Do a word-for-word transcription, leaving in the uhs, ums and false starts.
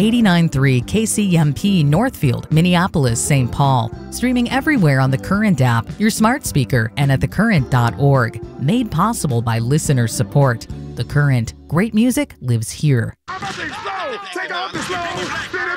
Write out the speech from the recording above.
eighty-nine point three K C M P Northfield, Minneapolis, Saint Paul. Streaming everywhere on the Current app, your smart speaker, and at the current dot org. Made possible by listener support. The Current. Great music lives here. How about they slow? Take off the slow.